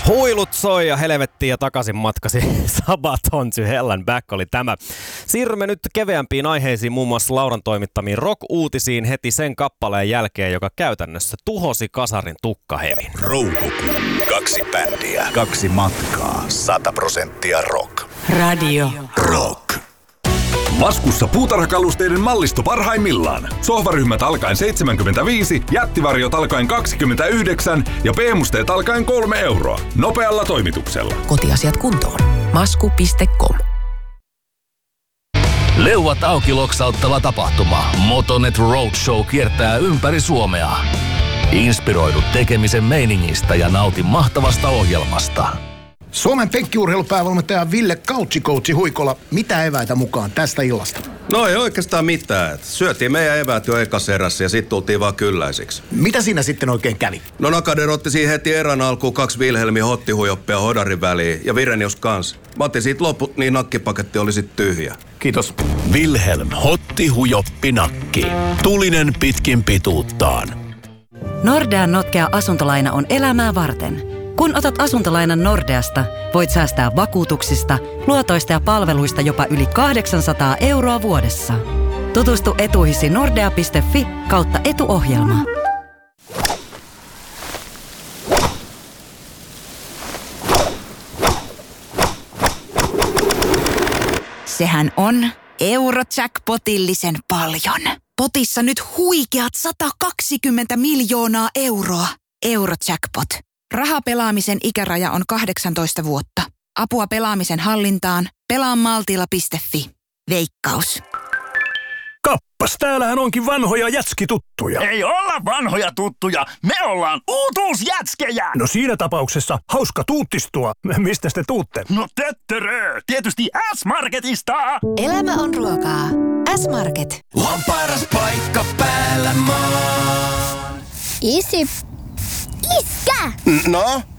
Huilut soi ja helvettiin ja takaisin matkasi. Sabaton to Hell and Back oli tämä. Siirrymme nyt keveämpiin aiheisiin, muun muassa Lauran toimittamiin rock-uutisiin heti sen kappaleen jälkeen, joka käytännössä tuhosi kasarin tukkahevin. Roukukuu. 2 bändiä. 2 matkaa. 100% rock. Radio Rock. Laskussa puutarhakalusteiden mallisto parhaimmillaan. Sohvaryhmät alkaen 75, jättivarjot alkaen 29 ja pehmusteet alkaen 3 euroa. Nopealla toimituksella. Kotiasiat kuntoon. Masku.com. Leuat auki -loksauttava tapahtuma. Motonet Roadshow kiertää ympäri Suomea. Inspiroidu tekemisen meiningistä ja nauti mahtavasta ohjelmasta. Suomen penkkiurheilupäävalmentaja Ville Couchikoutsi Huikola, mitä eväitä mukaan tästä illasta? No ei oikeastaan mitään. Syötiin meidän eväät jo ekas erässä ja sit tultiin vaan kylläisiksi. Mitä siinä sitten oikein kävi? No Nakader otti siihen heti erän alkuun 2 Wilhelmin hottihujoppia hodarin väliin ja Virenius kans. Mä otin siitä loput, niin nakkipaketti oli sit tyhjä. Kiitos. Wilhelm Hotti Nakki. Tulinen pitkin pituuttaan. Nordean notkea asuntolaina on elämää varten. Kun otat asuntolainan Nordeasta, voit säästää vakuutuksista, luotoista ja palveluista jopa yli 800 € vuodessa. Tutustu etuihisi nordea.fi/etuohjelma. Sehän on Eurojackpotillisen paljon. Potissa nyt huikeat 120 miljoonaa euroa. Eurojackpot. Rahapelaamisen ikäraja on 18 vuotta. Apua pelaamisen hallintaan. Pelaamaltilla.fi. Veikkaus. Kappas, täällähän onkin vanhoja jätskituttuja. Ei olla vanhoja tuttuja, me ollaan uutuusjätskejä. No siinä tapauksessa hauska tuuttistua. Mistä te tuutte? No töttörö, tietysti S-Marketista. Elämä on ruokaa. S-Market. On paras paikka päällä maan. Iskä! No?